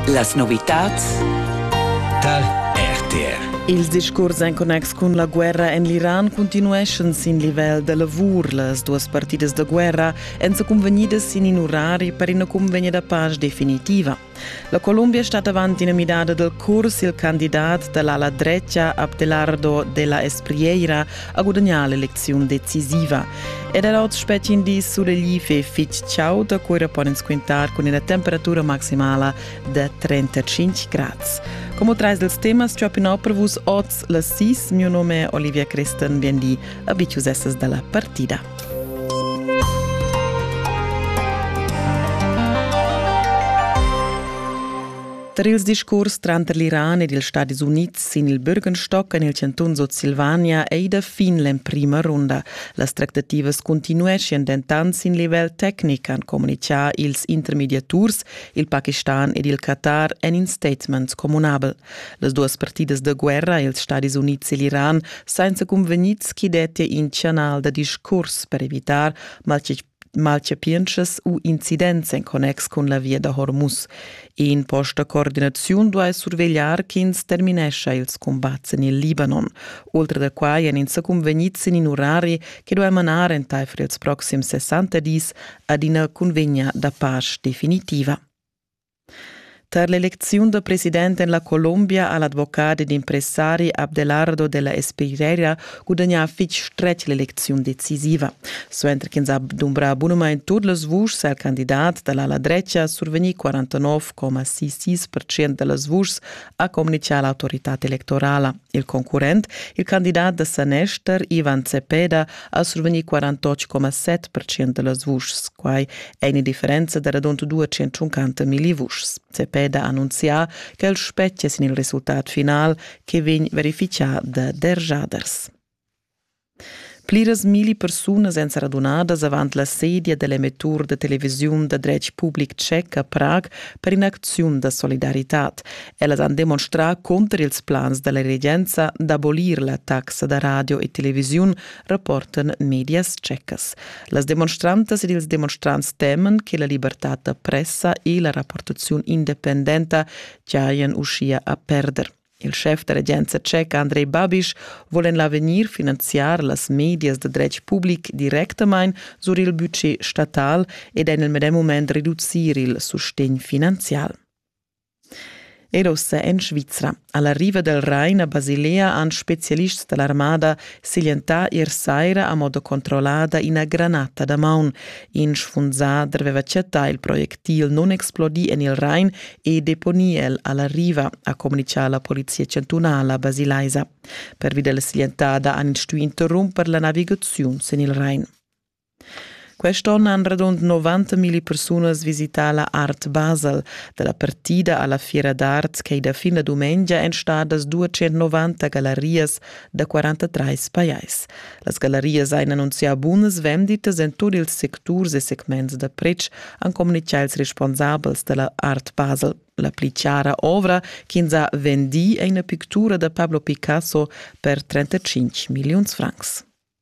Las novitats dal RTR. Il discorso in connex con la guerra in l'Iran continuescen sin livel de lavur. Las duas partidas de guerra en convenidas in orari per una convegna de paz definitiva. La Colombia sta avanti in midada del curs il candidat dell'ala dreccia Abelardo de la Espriella a guadagnare l'elezione decisiva. Ed è l'altro specie in dis sulle live fitch ciao da cui rapporten squintar con una temperatura maximale de 35 gradi. Come trais dels temas ci appena per vos oz la 6, mio nome è Olivia Christen, biendi abituos esses della partida. Per il discorso tra l'Iran e gli Stati Uniti in il Bürgenstock e nel Canton Silvania è da fin la prima ronda. Le trattative continuano dentant in livello tecnico a comunicare ils intermediators, il Pakistan e il Qatar in statement comunabile. Le due partite de guerra, gli Stati Uniti e l'Iran, senza convenits che dette in canale de discorso per evitare malcapiences u incidenze in connex con la via de Hormuz. In posta coordinazione doveva sorvegliare che terminesce ils combats in Libanon, oltre da quai in convenits in orari che doveva manare in per ils prossimi 60 dis ad una convegna da pace definitiva. Per l'elezione del presidente in la Colombia all'avvocato ed impresario Abelardo de la Espriella guadagna fitch stretch l'elezione decisiva. Suentre che ha dumbrato buonamente tutte le voci, il candidato dell'ala dreccia survegni 49,66% delle voci a comunicare all'autorità elettorale. Il concorrente, il candidato de Sanester, Ivan Cepeda, ha survegni 48,7% delle voci, quai è una differenza di raggiunto 250.000 voci. Cepeda annunzia che il specchia sin il risultato final che viene verificato da derjaders. Pliras mili persone sono radunate davanti la sedia dell'emettur de televisione de dretg public cec a Praga per un'azione de solidarietà. Elles hanno dimostrato contro i plans della regenza d'abolire la taxa da radio e televisione, rapportano medias cecas. Le dimostrantes ed ils demonstrants temen che la libertà de pressa e la rapportazione indipendente giaien uscia a perdere. Il chef dell'agenzia ceca Andrej Babiš vuole in l'avenir finanziare las medias de dretg public direttamente sur il budget statal ed nel medesimo moment ridurre il sostegno finanziario. E rossa in Svizzera. Alla riva del Rhein a Basilea han specialisti dell'armata silientà saira a modo controllata in una granata da maun. In sfunzada aveva accettato il proiettil non esplodì in il Rhein e deponì alla riva, a comunicare la polizia cantonale a Basileisa. Per via della silientata hanno interrompere la navigazione in il Rhein. Quest'anno hanno raggiunto 90.000 persone visitato l'Art Basel. Dalla partita alla Fiera d'Art che da fine domenica è stata 290 gallerie da 43 paesi. Le gallerie hanno annunziato buone vendite in tutti i settori e segmenti da prezzo, hanno comunicato i responsabili dell'Art Basel. La plicciara ovra che ha venduto è una pittura da Pablo Picasso per 35 milioni francs.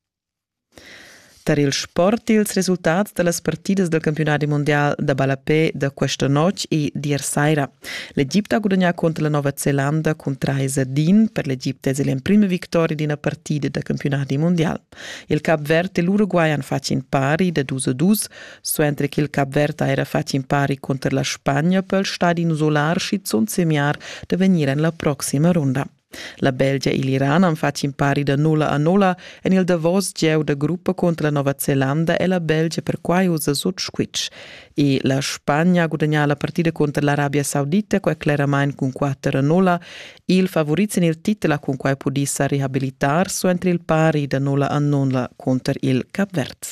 Per il sport, i risultati delle partite del campionato mondiale da Balapé da questa notte e di sera. L'Egitto ha guadagnato contro la Nuova Zelanda con 3-1. Per l'Egitto è la prima vittoria di una partita del campionato mondiale. Il Cap Verde e l'Uruguay hanno fatto in pari da 2-2, mentre che il Cap Verde era fatto in pari contro la Spagna per il stadio inusolare schizzon semiar da venire nella prossima ronda. La Belgia e l'Iran hanno fatto in pari da 0-0 e il Davos geu da gruppo contro la Nuova Zelanda e la Belgia per quai usa sottsquitch. E la Spagna ha guadagnato la partita contro l'Arabia Saudita quai chiaramente con 4-0 e il favorito nel titolo con quai potesse riabilitarsi mentre il pari da 0-0 contro il Cap Verde.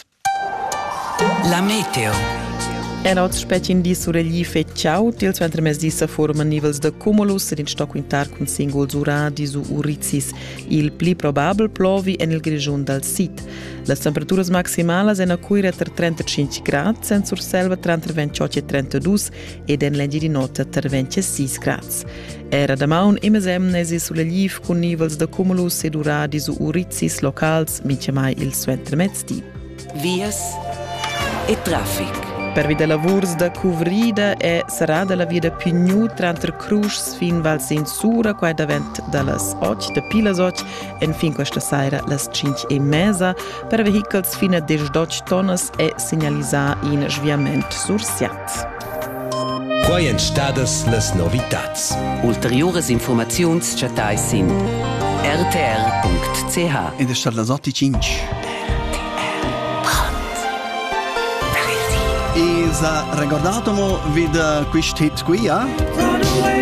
La meteo. E l'altro specie in di surregli fecciaut, il centro mesdissa forma nivels de cumulus ed in sto quintar con singoli uradi su urizis. Il pli probabile plovi en il grigion dal sit. Le temperature maximali sono a cuire tra 35 gradi, sen sur selva tra 28 e 32 ed en leggi di notte tra 26 gradi. Era da maun emesemnesi sulle liv con nivels de cumulus ed uradi su urizis locals, mince mai il centro mezdi. Vias e traffic. Per vida lavurs da cuvrida e sarà della vida più tranter crus fin val censura quai davent dallas 8 de pilas 8 en fin questa saira las 5:30 per vehicles fina 12 tonnes e segnalisar in sviament sursiat. Quai en stadas las novitats. Ulteriores informaziuns chatai sin rtr.ch. Ed è stata la 8:05. E ricordatemi di questo hit qui,